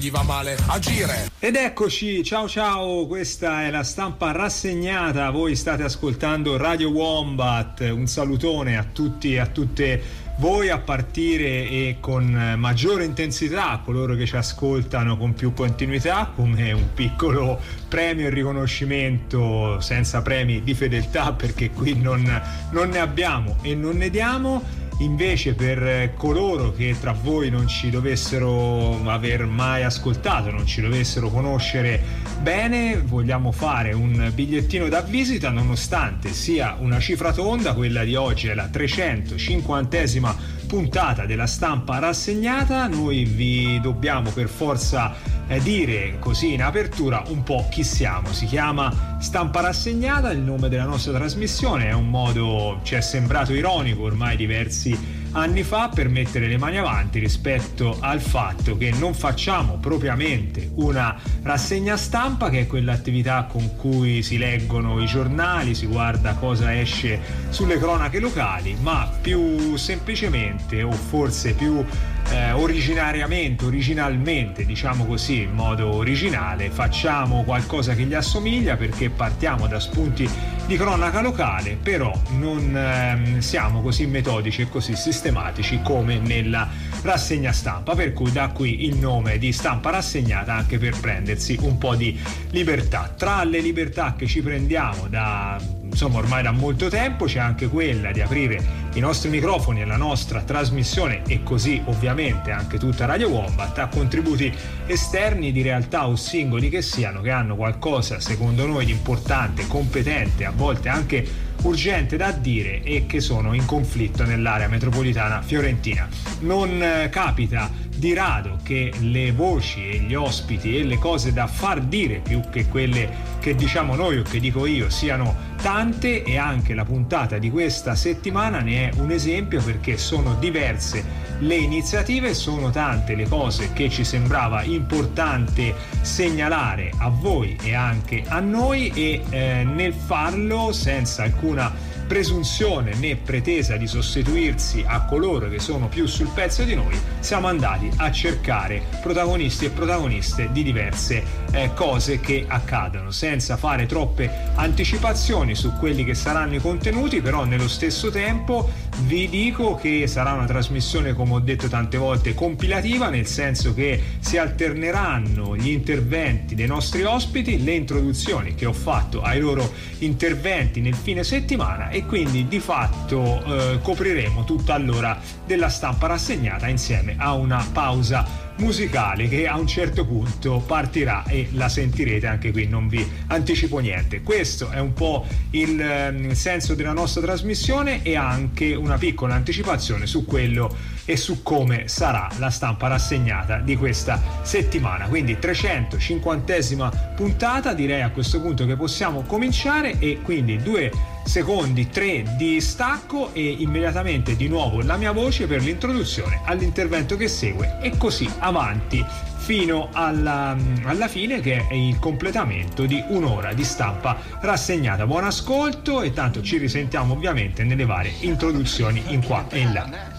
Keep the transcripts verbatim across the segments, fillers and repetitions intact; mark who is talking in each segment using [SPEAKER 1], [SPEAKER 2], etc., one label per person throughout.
[SPEAKER 1] Gli va male agire.
[SPEAKER 2] Ed eccoci, ciao ciao, questa è la stampa rassegnata, voi state ascoltando Radio Wombat, un salutone a tutti e a tutte voi, a partire e con maggiore intensità a coloro che ci ascoltano con più continuità, come un piccolo premio e riconoscimento, senza premi di fedeltà perché qui non, non ne abbiamo e non ne diamo. Invece per coloro che tra voi non ci dovessero aver mai ascoltato, non ci dovessero conoscere bene, vogliamo fare un bigliettino da visita, nonostante sia una cifra tonda. Quella di oggi è la trecentocinquantesima puntata della stampa rassegnata. Noi vi dobbiamo per forza eh, dire così in apertura un po' chi siamo. Si chiama Stampa Rassegnata, il nome della nostra trasmissione, è un modo, ci è sembrato ironico ormai diversi anni fa, per mettere le mani avanti rispetto al fatto che non facciamo propriamente una rassegna stampa, che è quell'attività con cui si leggono i giornali, si guarda cosa esce sulle cronache locali, ma più semplicemente, o forse più eh, originariamente, originalmente, diciamo così, in modo originale, facciamo qualcosa che gli assomiglia, perché partiamo da spunti di cronaca locale, però non ehm, siamo così metodici e così sistematici come nella rassegna stampa, per cui da qui il nome di Stampa Rassegnata, anche per prendersi un po' di libertà. Tra le libertà che ci prendiamo da insomma ormai da molto tempo c'è anche quella di aprire i nostri microfoni e la nostra trasmissione, e così ovviamente anche tutta Radio Wombat, a contributi esterni di realtà o singoli che siano, che hanno qualcosa secondo noi di importante, competente, a volte anche urgente da dire, e che sono in conflitto nell'area metropolitana fiorentina. Non eh, capita di rado che le voci e gli ospiti e le cose da far dire, più che quelle che diciamo noi o che dico io, siano tante, e anche la puntata di questa settimana ne è un esempio, perché sono diverse le iniziative, sono tante le cose che ci sembrava importante segnalare a voi e anche a noi, e eh, nel farlo senza alcuna presunzione né pretesa di sostituirsi a coloro che sono più sul pezzo di noi, siamo andati a cercare protagonisti e protagoniste di diverse eh, cose che accadono, senza fare troppe anticipazioni su quelli che saranno i contenuti. Però nello stesso tempo vi dico che sarà una trasmissione, come ho detto tante volte, compilativa, nel senso che si alterneranno gli interventi dei nostri ospiti, le introduzioni che ho fatto ai loro interventi nel fine settimana, e quindi di fatto eh, copriremo tutta l'ora della stampa rassegnata insieme a una pausa musicale che a un certo punto partirà e la sentirete. Anche qui non vi anticipo niente. Questo è un po' il, il senso della nostra trasmissione, e anche una piccola anticipazione su quello e su come sarà la stampa rassegnata di questa settimana. Quindi trecentocinquantesima puntata, direi a questo punto che possiamo cominciare, e quindi due secondi, tre di stacco e immediatamente di nuovo la mia voce per l'introduzione all'intervento che segue, e così avanti fino alla, alla fine, che è il completamento di un'ora di stampa rassegnata. Buon ascolto, e tanto ci risentiamo ovviamente nelle varie introduzioni in qua e in là.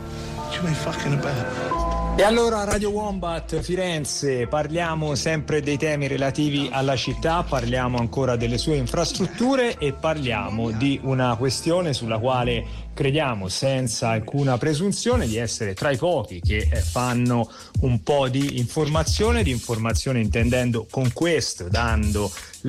[SPEAKER 2] E allora, Radio Wombat Firenze, parliamo sempre dei temi relativi alla città, parliamo ancora delle sue infrastrutture, e parliamo di una questione sulla quale crediamo senza alcuna presunzione di essere tra i pochi che fanno un po' di informazione, di informazione intendendo con questo, dando